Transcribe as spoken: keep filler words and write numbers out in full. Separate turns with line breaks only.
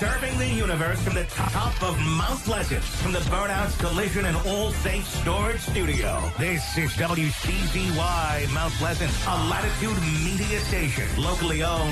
Serving the universe from the top of Mount Pleasant, from the Burnouts Collision and All Saints Storage Studio. This is W C Z Y Mount Pleasant, a Latitude media station, locally owned